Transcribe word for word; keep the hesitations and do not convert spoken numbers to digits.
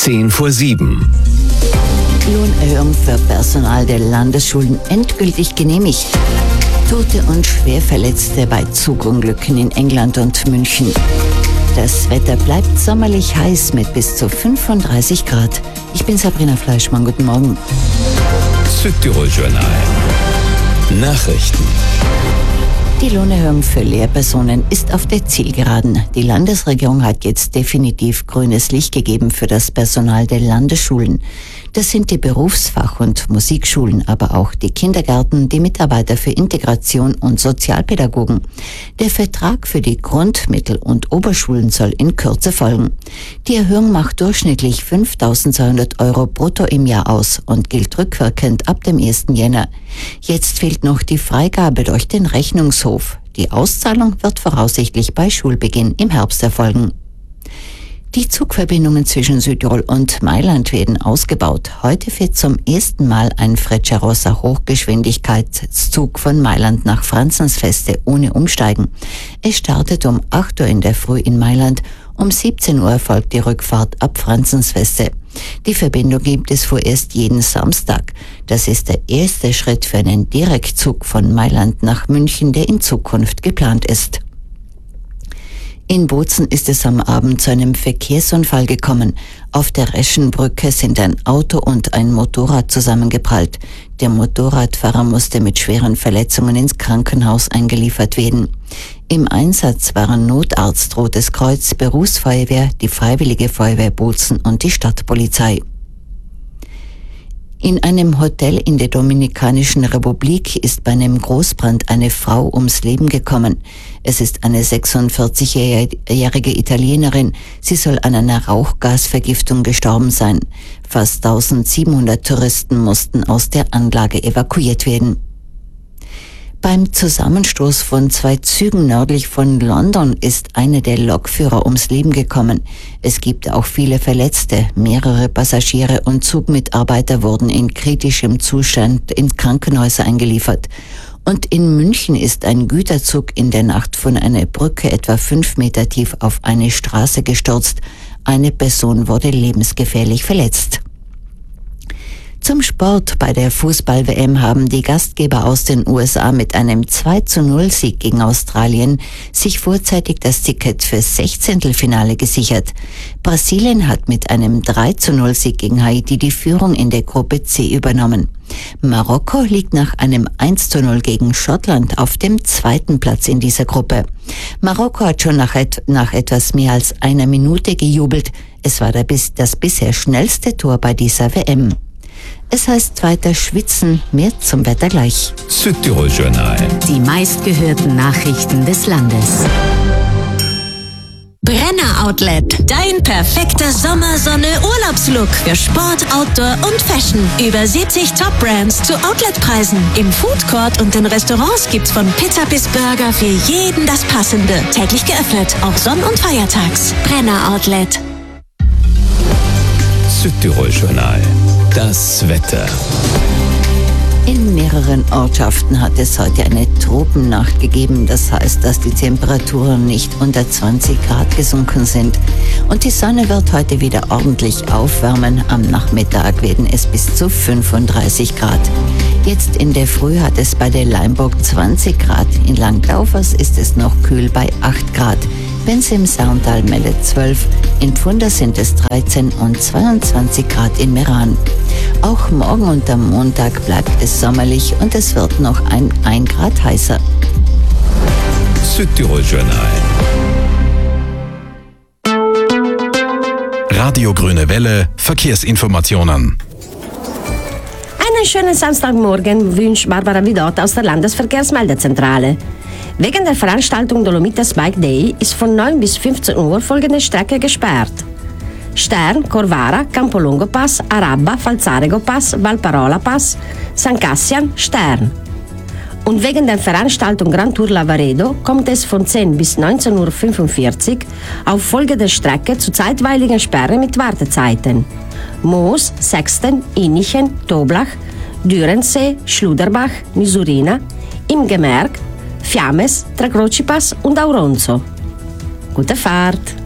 Zehn vor sieben. Lohnerhöhung für Personal der Landesschulen endgültig genehmigt. Tote und Schwerverletzte bei Zugunglücken in England und München. Das Wetter bleibt sommerlich heiß mit bis zu fünfunddreißig Grad. Ich bin Sabrina Fleischmann, guten Morgen. Südtirol Journal. Nachrichten. Die Lohnerhöhung für Lehrpersonen ist auf der Zielgeraden. Die Landesregierung hat jetzt definitiv grünes Licht gegeben für das Personal der Landesschulen. Das sind die Berufsfach- und Musikschulen, aber auch die Kindergärten, die Mitarbeiter für Integration und Sozialpädagogen. Der Vertrag für die Grundmittel- und Oberschulen soll in Kürze folgen. Die Erhöhung macht durchschnittlich fünftausendzweihundert Euro brutto im Jahr aus und gilt rückwirkend ab dem ersten Jänner. Jetzt fehlt noch die Freigabe durch den Rechnungshof. Die Auszahlung wird voraussichtlich bei Schulbeginn im Herbst erfolgen. Die Zugverbindungen zwischen Südtirol und Mailand werden ausgebaut. Heute fährt zum ersten Mal ein Frecciarossa Hochgeschwindigkeitszug von Mailand nach Franzensfeste ohne Umsteigen. Es startet um acht Uhr in der Früh in Mailand. Um siebzehn Uhr erfolgt die Rückfahrt ab Franzensfeste. Die Verbindung gibt es vorerst jeden Samstag. Das ist der erste Schritt für einen Direktzug von Mailand nach München, der in Zukunft geplant ist. In Bozen ist es am Abend zu einem Verkehrsunfall gekommen. Auf der Reschenbrücke sind ein Auto und ein Motorrad zusammengeprallt. Der Motorradfahrer musste mit schweren Verletzungen ins Krankenhaus eingeliefert werden. Im Einsatz waren Notarzt Rotes Kreuz, Berufsfeuerwehr, die Freiwillige Feuerwehr Bozen und die Stadtpolizei. In einem Hotel in der Dominikanischen Republik ist bei einem Großbrand eine Frau ums Leben gekommen. Es ist eine sechsundvierzigjährige Italienerin. Sie soll an einer Rauchgasvergiftung gestorben sein. Fast eintausendsiebenhundert Touristen mussten aus der Anlage evakuiert werden. Beim Zusammenstoß von zwei Zügen nördlich von London ist einer der Lokführer ums Leben gekommen. Es gibt auch viele Verletzte. Mehrere Passagiere und Zugmitarbeiter wurden in kritischem Zustand in Krankenhäuser eingeliefert. Und in München ist ein Güterzug in der Nacht von einer Brücke etwa fünf Meter tief auf eine Straße gestürzt. Eine Person wurde lebensgefährlich verletzt. Zum Sport. Bei der Fußball-W M haben die Gastgeber aus den U S A mit einem zwei zu null Sieg gegen Australien sich vorzeitig das Ticket fürs Sechzehntelfinale gesichert. Brasilien hat mit einem drei zu null Sieg gegen Haiti die Führung in der Gruppe C übernommen. Marokko liegt nach einem eins zu null gegen Schottland auf dem zweiten Platz in dieser Gruppe. Marokko hat schon nach, et- nach etwas mehr als einer Minute gejubelt. Es war der bis- das bisher schnellste Tor bei dieser W M. Es heißt weiter schwitzen, mehr zum Wetter gleich. Südtirol Journal. Die meistgehörten Nachrichten des Landes. Brenner Outlet. Dein perfekter Sommersonne-Urlaubslook für Sport, Outdoor und Fashion. Über siebzig Top-Brands zu Outletpreisen. Im Foodcourt und in Restaurants gibt's von Pizza bis Burger für jeden das Passende. Täglich geöffnet, auch sonn- und feiertags. Brenner Outlet. Südtirol Journal. Das Wetter. In mehreren Ortschaften hat es heute eine Tropennacht gegeben. Das heißt, dass die Temperaturen nicht unter zwanzig Grad gesunken sind. Und die Sonne wird heute wieder ordentlich aufwärmen. Am Nachmittag werden es bis zu fünfunddreißig Grad. Jetzt in der Früh hat es bei der Leimburg zwanzig Grad. In Langlaufers ist es noch kühl bei acht Grad. Benz im Sauntal meldet zwölf, in Pfunder sind es dreizehn und zweiundzwanzig Grad in Meran. Auch morgen und am Montag bleibt es sommerlich und es wird noch ein, ein Grad heißer. Südtirol Journal. Radio Grüne Welle, Verkehrsinformationen. Einen schönen Samstagmorgen wünscht Barbara Vidot aus der Landesverkehrsmeldezentrale. Wegen der Veranstaltung Dolomitas Bike Day ist von neun bis fünfzehn Uhr folgende Strecke gesperrt. Stern, Corvara, Campolongo Pass, Arabba, Falzarego Pass, Valparola Pass, San Cassian, Stern. Und wegen der Veranstaltung Grand Tour Lavaredo kommt es von zehn bis neunzehn Uhr fünfundvierzig auf folgende Strecke zu zeitweiligen Sperren mit Wartezeiten. Moos, Sexten, Innichen, Toblach, Dürensee, Schluderbach, Misurina, im Gemerk, Fiammes, Tracroci Pass und Auronzo. Gute Fahrt!